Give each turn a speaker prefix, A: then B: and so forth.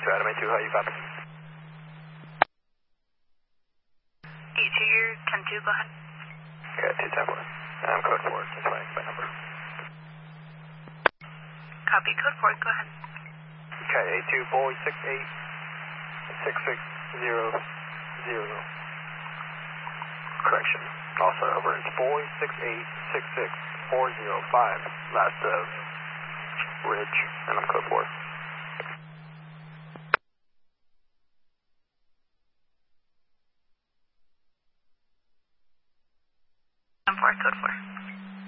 A: Adam 82, how you copy?
B: E2, you're 10-2, go ahead.
A: Okay, 210. I'm code 4, just waiting for my number.
B: Copy, code 4, go ahead.
A: Okay, A2, boy 686600. Correction. Also over, it's boy 6866405, last of Ridge, and I'm code 4.